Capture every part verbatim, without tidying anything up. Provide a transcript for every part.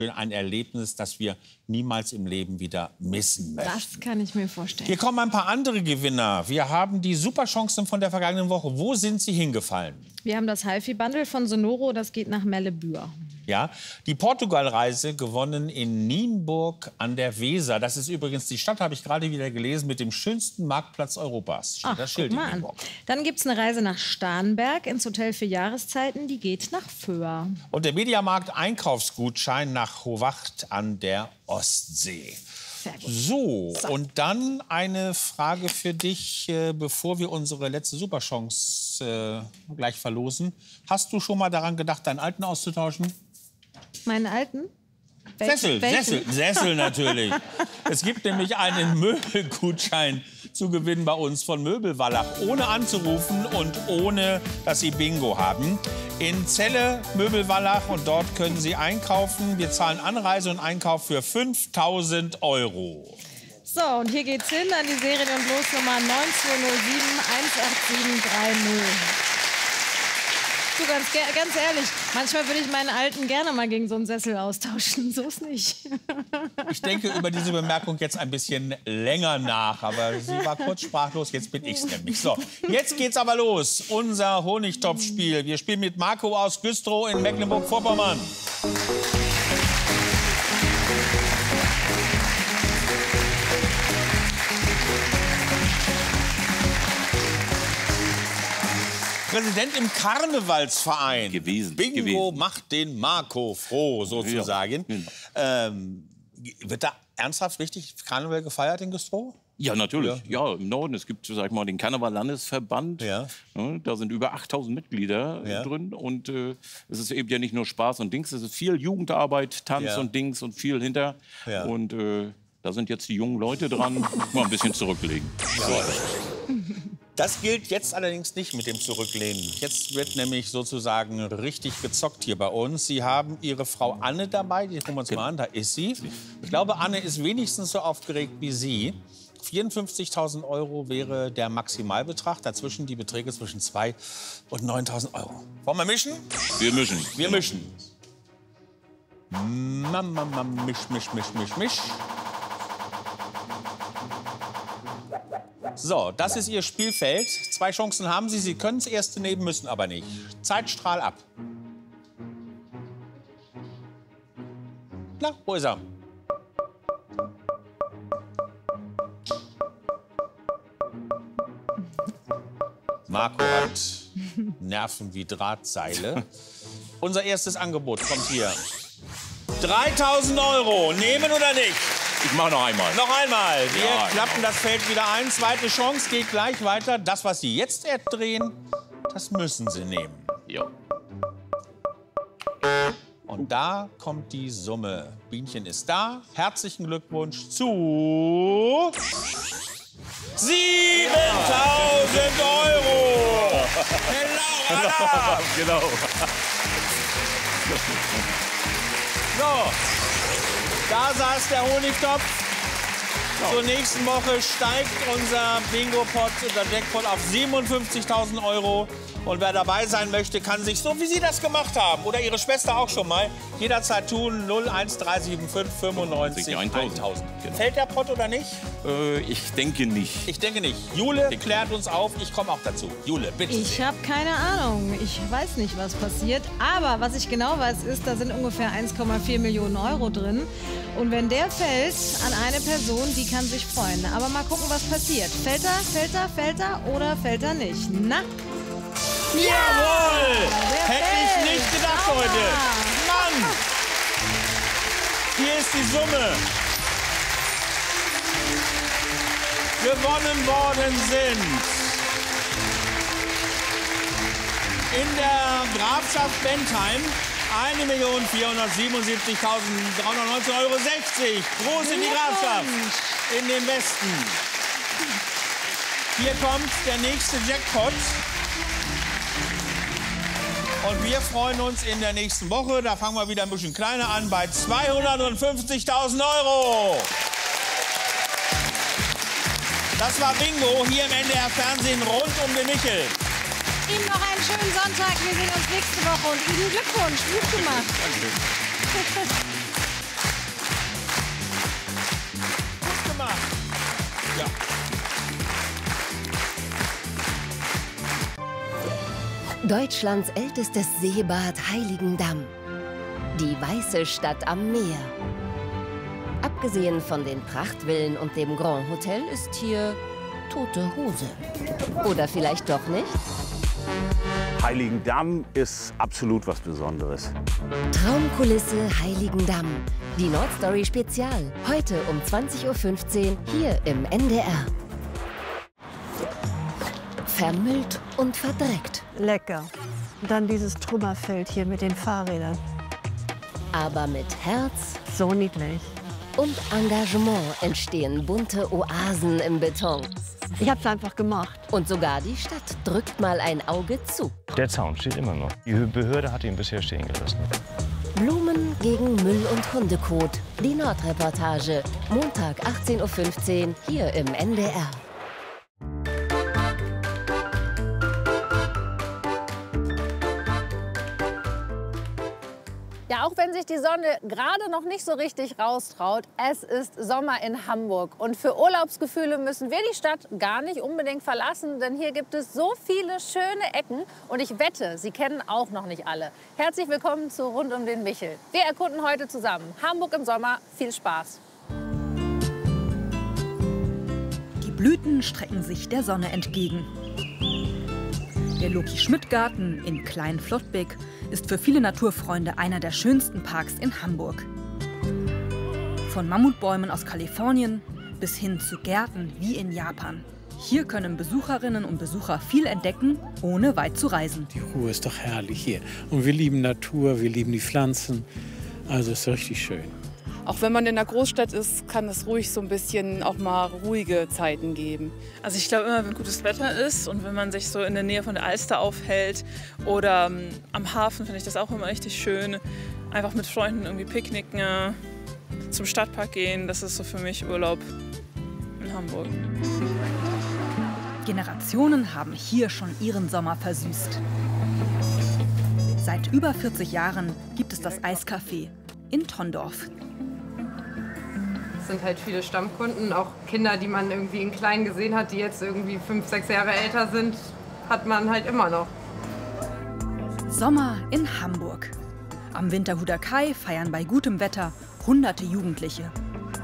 ein Erlebnis, das wir niemals im Leben wieder missen möchten. Das kann ich mir vorstellen. Hier kommen ein paar andere Gewinner. Wir haben die Superchancen von der vergangenen Woche. Wo sind sie hingefallen? Wir haben das HiFi-Bundle von Sonoro, das geht nach Mellebühr. Ja, die Portugalreise gewonnen in Nienburg an der Weser. Das ist übrigens die Stadt, habe ich gerade wieder gelesen, mit dem schönsten Marktplatz Europas. Steht Ach, das Schild guck mal in an. Nienburg. Dann gibt es eine Reise nach Starnberg ins Hotel für Jahreszeiten. Die geht nach Föhr. Und der Mediamarkt Einkaufsgutschein nach Hovacht an der Ostsee. Sehr gut. So, So. und dann eine Frage für dich, äh, bevor wir unsere letzte Superchance äh, gleich verlosen. Hast du schon mal daran gedacht, deinen alten auszutauschen? Meinen alten? Sessel, Welchen? Sessel, Sessel natürlich. Es gibt nämlich einen Möbelgutschein zu gewinnen bei uns von Möbelwallach, ohne anzurufen und ohne, dass Sie Bingo haben. In Celle, Möbelwallach, und dort können Sie einkaufen. Wir zahlen Anreise und Einkauf für fünftausend Euro. So, und hier geht's hin an die Serien- und Losnummer neun zwei null sieben eins acht sieben drei null. Du, ganz, ge- ganz ehrlich, manchmal würde ich meinen alten gerne mal gegen so einen Sessel austauschen. So ist nicht. Ich denke über diese Bemerkung jetzt ein bisschen länger nach, aber sie war kurz sprachlos, jetzt bin ich's nämlich. So, jetzt geht's aber los, unser Honigtopfspiel. Wir spielen mit Marco aus Güstrow in Mecklenburg-Vorpommern. Präsident im Karnevalsverein. Gewesen, Bingo gewesen. macht den Marco froh, sozusagen. Ja, genau. ähm, wird da ernsthaft richtig Karneval gefeiert in Güstrow? Ja, natürlich. Ja. im Norden. Es gibt, sag ich mal, den Karneval-Landesverband. Ja. Ja, da sind über achttausend Mitglieder Ja. drin. Und äh, es ist eben ja nicht nur Spaß und Dings. Es ist viel Jugendarbeit, Tanz Ja. und Dings und viel hinter. Ja. Und äh, da sind jetzt die jungen Leute dran. Mal ein bisschen zurücklegen. Das gilt jetzt allerdings nicht mit dem Zurücklehnen. Jetzt wird nämlich sozusagen richtig gezockt hier bei uns. Sie haben Ihre Frau Anne dabei. Die gucken wir uns mal an. Da ist sie. Ich glaube, Anne ist wenigstens so aufgeregt wie Sie. vierundfünfzigtausend Euro wäre der Maximalbetrag. Dazwischen die Beträge zwischen zweitausend und neuntausend Euro. Wollen wir mischen? Wir mischen. Wir mischen. Mama, mama, misch, misch, misch, misch, misch. So, das ist Ihr Spielfeld. Zwei Chancen haben Sie. Sie können das erste nehmen, müssen aber nicht. Zeitstrahl ab. Na, wo ist er? Marco hat Nerven wie Drahtseile. Unser erstes Angebot kommt hier. dreitausend Euro. Nehmen oder nicht? Ich mache noch einmal. Noch einmal. Wir Ja, klappen genau. das Feld wieder ein. Zweite Chance geht gleich weiter. Das, was Sie jetzt erdrehen, das müssen Sie nehmen. Ja. Und da kommt die Summe. Bienchen ist da. Herzlichen Glückwunsch zu siebentausend Euro. Hello, Anna. Genau. So, da saß der Honigtopf. Zur nächsten Woche steigt unser Bingo-Pot, unser Jackpot auf siebenundfünfzigtausend Euro. Und wer dabei sein möchte, kann sich, so wie Sie das gemacht haben, oder Ihre Schwester auch schon mal, jederzeit tun. null eins drei sieben fünf fünfundneunzig eintausend. Genau. Fällt der Pott oder nicht? Äh, ich denke nicht. Ich denke nicht. Jule klärt uns auf. Ich komme auch dazu. Jule, bitte. Ich sehr. habe keine Ahnung. Ich weiß nicht, was passiert. Aber was ich genau weiß, ist, da sind ungefähr eins Komma vier Millionen Euro drin. Und wenn der fällt an eine Person, die kann sich freuen. Aber mal gucken, was passiert. Fällt er, fällt er, fällt er oder fällt er nicht? Na? Jawohl! der Hätte fällt. ich nicht gedacht Sauber. heute. Mann! Hier ist die Summe. Gewonnen worden sind in der Grafschaft Bentheim eine Million vierhundertsiebenundsiebzigtausenddreihundertneunzehn Euro sechzig. Groß in die Grafschaft, in den Westen. Hier kommt der nächste Jackpot. Und wir freuen uns in der nächsten Woche, da fangen wir wieder ein bisschen kleiner an, bei zweihundertfünfzigtausend Euro. Das war Bingo hier im N D R Fernsehen rund um den Michel. Ihnen noch einen schönen Sonntag. Wir sehen uns nächste Woche und Ihnen Glückwunsch. Gut gemacht. Deutschlands ältestes Seebad Heiligendamm. Die weiße Stadt am Meer. Abgesehen von den Prachtvillen und dem Grand Hotel ist hier tote Hose. Oder vielleicht doch nicht? Heiligendamm ist absolut was Besonderes. Traumkulisse Heiligendamm. Die Nordstory Spezial. Heute um zwanzig Uhr fünfzehn hier im N D R. Vermüllt und verdreckt. Lecker. Dann dieses Trümmerfeld hier mit den Fahrrädern. Aber mit Herz So niedlich. und Engagement entstehen bunte Oasen im Beton. Ich hab's einfach gemacht. Und sogar die Stadt drückt mal ein Auge zu. Der Zaun steht immer noch. Die Behörde hat ihn bisher stehen gelassen. Blumen gegen Müll und Hundekot. Die Nordreportage. Montag achtzehn Uhr fünfzehn hier im N D R. Ja, auch wenn sich die Sonne gerade noch nicht so richtig raustraut, es ist Sommer in Hamburg. Und für Urlaubsgefühle müssen wir die Stadt gar nicht unbedingt verlassen, denn hier gibt es so viele schöne Ecken. Und ich wette, Sie kennen auch noch nicht alle. Herzlich willkommen zu Rund um den Michel. Wir erkunden heute zusammen Hamburg im Sommer. Viel Spaß! Die Blüten strecken sich der Sonne entgegen. Der Loki-Schmidt-Garten in Klein-Flottbek ist für viele Naturfreunde einer der schönsten Parks in Hamburg. Von Mammutbäumen aus Kalifornien bis hin zu Gärten wie in Japan. Hier können Besucherinnen und Besucher viel entdecken, ohne weit zu reisen. Die Ruhe ist doch herrlich hier. Und wir lieben Natur, wir lieben die Pflanzen. Also es ist richtig schön. Auch wenn man in der Großstadt ist, kann es ruhig so ein bisschen auch mal ruhige Zeiten geben. Also ich glaube immer, wenn gutes Wetter ist und wenn man sich so in der Nähe von der Alster aufhält oder ähm, am Hafen, finde ich das auch immer richtig schön. Einfach mit Freunden irgendwie picknicken, äh, zum Stadtpark gehen, das ist so für mich Urlaub in Hamburg. Generationen haben hier schon ihren Sommer versüßt. Seit über vierzig Jahren gibt es das Eiscafé in Tondorf. Es sind halt viele Stammkunden, auch Kinder, die man irgendwie in klein gesehen hat, die jetzt irgendwie fünf, sechs Jahre älter sind, hat man halt immer noch. Sommer in Hamburg. Am Winterhuder Kai feiern bei gutem Wetter hunderte Jugendliche.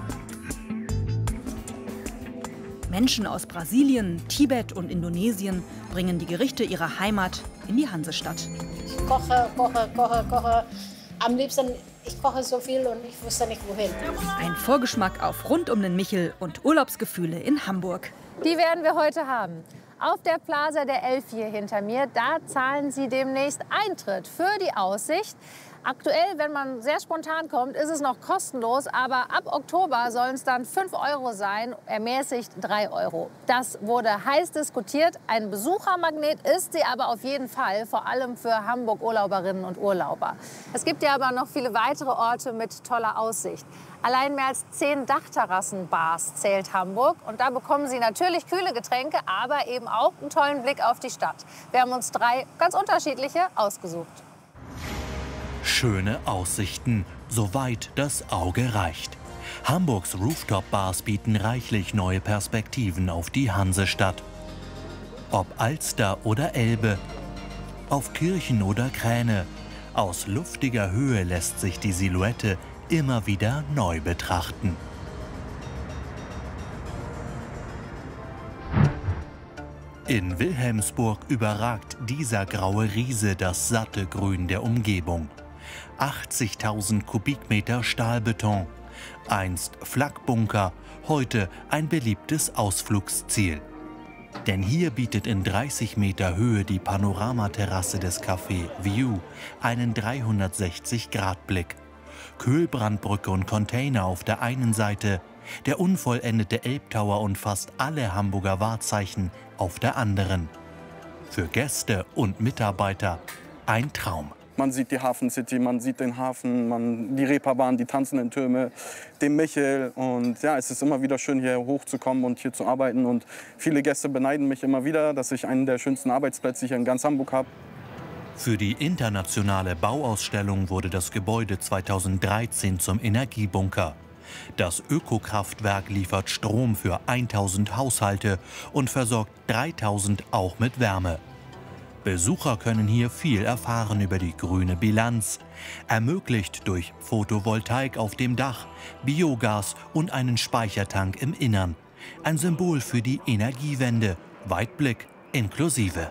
Menschen aus Brasilien, Tibet und Indonesien bringen die Gerichte ihrer Heimat in die Hansestadt. Ich koche, koche, koche, koche. Am liebsten, ich koche so viel und ich wusste nicht wohin. Ein Vorgeschmack auf Rund um den Michel und Urlaubsgefühle in Hamburg. Die werden wir heute haben. Auf der Plaza der Elf hier hinter mir, da zahlen Sie demnächst Eintritt für die Aussicht. Aktuell, wenn man sehr spontan kommt, ist es noch kostenlos, aber ab Oktober sollen es dann fünf Euro sein, ermäßigt drei Euro. Das wurde heiß diskutiert. Ein Besuchermagnet ist sie aber auf jeden Fall, vor allem für Hamburg-Urlauberinnen und Urlauber. Es gibt ja aber noch viele weitere Orte mit toller Aussicht. Allein mehr als zehn Dachterrassenbars zählt Hamburg. Und da bekommen Sie natürlich kühle Getränke, aber eben auch einen tollen Blick auf die Stadt. Wir haben uns drei ganz unterschiedliche ausgesucht. Schöne Aussichten, soweit das Auge reicht. Hamburgs Rooftop-Bars bieten reichlich neue Perspektiven auf die Hansestadt. Ob Alster oder Elbe, auf Kirchen oder Kräne, aus luftiger Höhe lässt sich die Silhouette immer wieder neu betrachten. In Wilhelmsburg überragt dieser graue Riese das satte Grün der Umgebung. achtzigtausend Kubikmeter Stahlbeton, einst Flakbunker, heute ein beliebtes Ausflugsziel. Denn hier bietet in dreißig Meter Höhe die Panoramaterrasse des Café View einen dreihundertsechzig Grad Blick. Kühlbrandbrücke und Container auf der einen Seite, der unvollendete Elbtower und fast alle Hamburger Wahrzeichen auf der anderen. Für Gäste und Mitarbeiter ein Traum. Man sieht die Hafen City, man sieht den Hafen, man, die Reeperbahn, die tanzenden Türme, den Michel. Und ja, es ist immer wieder schön, hier hochzukommen und hier zu arbeiten. Und viele Gäste beneiden mich immer wieder, dass ich einen der schönsten Arbeitsplätze hier in ganz Hamburg habe. Für die internationale Bauausstellung wurde das Gebäude zweitausenddreizehn zum Energiebunker. Das Ökokraftwerk liefert Strom für tausend Haushalte und versorgt dreitausend auch mit Wärme. Besucher können hier viel erfahren über die grüne Bilanz, ermöglicht durch Photovoltaik auf dem Dach, Biogas und einen Speichertank im Innern. Ein Symbol für die Energiewende, Weitblick inklusive.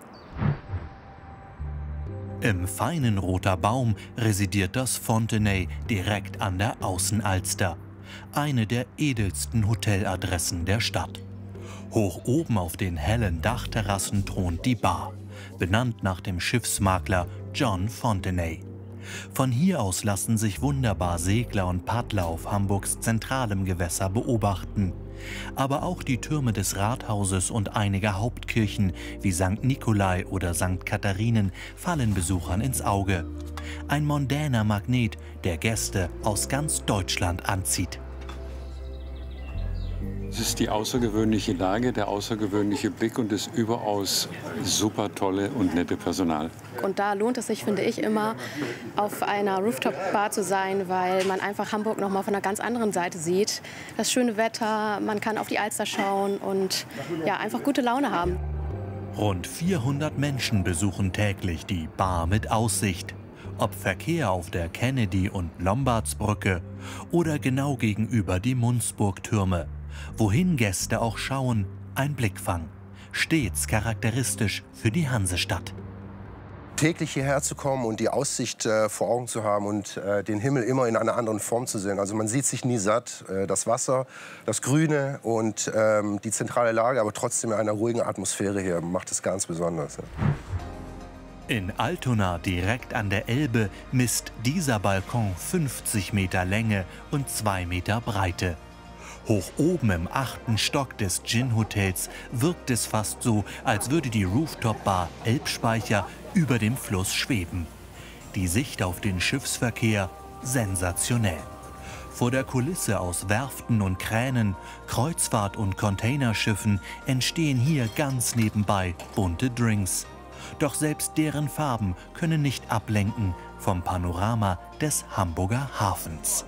Im feinen Roter Baum residiert das Fontenay direkt an der Außenalster. Eine der edelsten Hoteladressen der Stadt. Hoch oben auf den hellen Dachterrassen thront die Bar, benannt nach dem Schiffsmakler John Fontenay. Von hier aus lassen sich wunderbar Segler und Paddler auf Hamburgs zentralem Gewässer beobachten. Aber auch die Türme des Rathauses und einiger Hauptkirchen wie Sankt Nikolai oder Sankt Katharinen fallen Besuchern ins Auge. Ein mondäner Magnet, der Gäste aus ganz Deutschland anzieht. Es ist die außergewöhnliche Lage, der außergewöhnliche Blick und das überaus super tolle und nette Personal. Und da lohnt es sich, finde ich, immer auf einer Rooftop-Bar zu sein, weil man einfach Hamburg noch mal von einer ganz anderen Seite sieht. Das schöne Wetter, man kann auf die Alster schauen und ja, einfach gute Laune haben. Rund vierhundert Menschen besuchen täglich die Bar mit Aussicht. Ob Verkehr auf der Kennedy- und Lombardsbrücke oder genau gegenüber die Mundsburg-Türme. Wohin Gäste auch schauen, ein Blickfang. Stets charakteristisch für die Hansestadt. Täglich hierher zu kommen und die Aussicht äh, vor Augen zu haben und äh, den Himmel immer in einer anderen Form zu sehen. Also man sieht sich nie satt. Äh, das Wasser, das Grüne und ähm, die zentrale Lage, aber trotzdem in einer ruhigen Atmosphäre hier, macht es ganz besonders. Ja. In Altona, direkt an der Elbe, misst dieser Balkon fünfzig Meter Länge und zwei Meter Breite. Hoch oben im achten Stock des Gin-Hotels wirkt es fast so, als würde die Rooftop-Bar Elbspeicher über dem Fluss schweben. Die Sicht auf den Schiffsverkehr sensationell. Vor der Kulisse aus Werften und Kränen, Kreuzfahrt- und Containerschiffen entstehen hier ganz nebenbei bunte Drinks. Doch selbst deren Farben können nicht ablenken vom Panorama des Hamburger Hafens.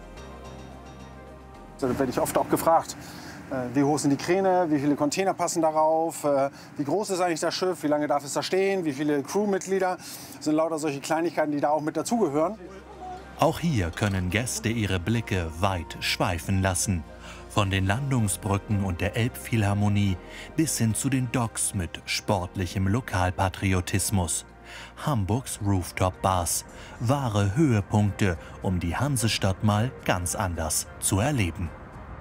Da werde ich oft auch gefragt, wie hoch sind die Kräne, wie viele Container passen darauf, wie groß ist eigentlich das Schiff, wie lange darf es da stehen, wie viele Crewmitglieder. Das sind lauter solche Kleinigkeiten, die da auch mit dazugehören. Auch hier können Gäste ihre Blicke weit schweifen lassen. Von den Landungsbrücken und der Elbphilharmonie bis hin zu den Docks mit sportlichem Lokalpatriotismus. Hamburgs Rooftop-Bars. Wahre Höhepunkte, um die Hansestadt mal ganz anders zu erleben.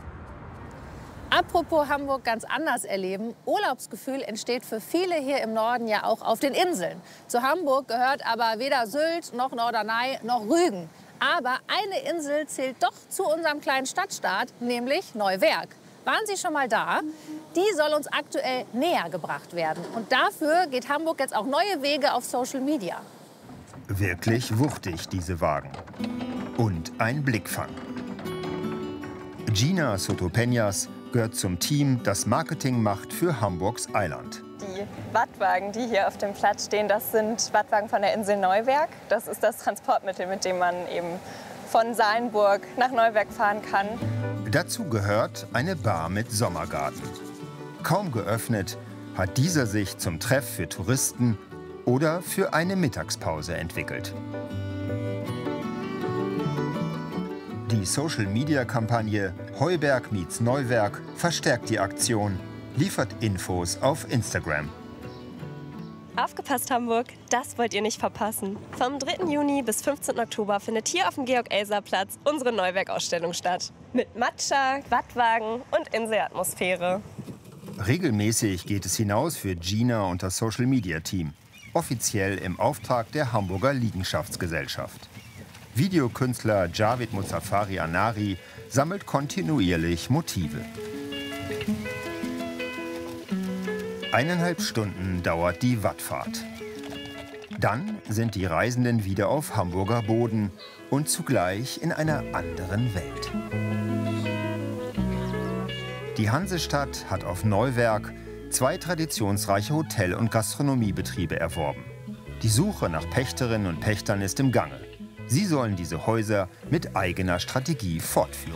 Apropos Hamburg ganz anders erleben, Urlaubsgefühl entsteht für viele hier im Norden ja auch auf den Inseln. Zu Hamburg gehört aber weder Sylt noch Norderney noch Rügen. Aber eine Insel zählt doch zu unserem kleinen Stadtstaat, nämlich Neuwerk. Waren Sie schon mal da? Die soll uns aktuell näher gebracht werden. Und dafür geht Hamburg jetzt auch neue Wege auf Social Media. Wirklich wuchtig, diese Wagen. Und ein Blickfang. Gina Soto-Peñas gehört zum Team, das Marketing macht für Hamburgs Eiland. Die Wattwagen, die hier auf dem Platz stehen, das sind Wattwagen von der Insel Neuwerk. Das ist das Transportmittel, mit dem man eben von Salenburg nach Neuwerk fahren kann. Dazu gehört eine Bar mit Sommergarten. Kaum geöffnet, hat dieser sich zum Treff für Touristen oder für eine Mittagspause entwickelt. Die Social-Media-Kampagne Heuberg meets Neuwerk verstärkt die Aktion, liefert Infos auf Instagram. Aufgepasst Hamburg, das wollt ihr nicht verpassen. Vom dritten Juni bis fünfzehnten Oktober findet hier auf dem Georg-Elser-Platz unsere Neuwerk-Ausstellung statt. Mit Matcha, Wattwagen und Inselatmosphäre. Regelmäßig geht es hinaus für Gina und das Social-Media-Team. Offiziell im Auftrag der Hamburger Liegenschaftsgesellschaft. Videokünstler Javid Muzaffari Anari sammelt kontinuierlich Motive. Eineinhalb Stunden dauert die Wattfahrt. Dann sind die Reisenden wieder auf Hamburger Boden und zugleich in einer anderen Welt. Die Hansestadt hat auf Neuwerk zwei traditionsreiche Hotel- und Gastronomiebetriebe erworben. Die Suche nach Pächterinnen und Pächtern ist im Gange. Sie sollen diese Häuser mit eigener Strategie fortführen.